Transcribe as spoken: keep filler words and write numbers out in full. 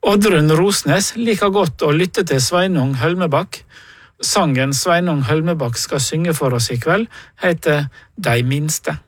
Oddrun Rosnes liker godt å lytte til Sveinung Hølmebakk. Sangen Sveinung Hølmebakk skal synge for oss i kveld heter De minste.